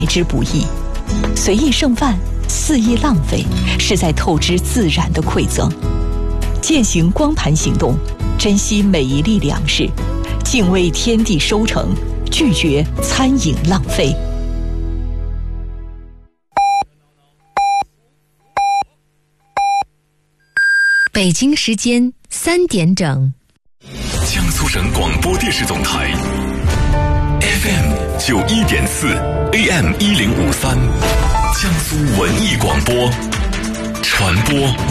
之不易。随意剩饭，肆意浪费，是在透支自然的馈赠。践行光盘行动，珍惜每一粒粮食，敬畏天地收成，拒绝餐饮浪费。 北京时间3点整， 江苏省广播电视总台 FM 91.4 AM 1053，江苏文艺广播传播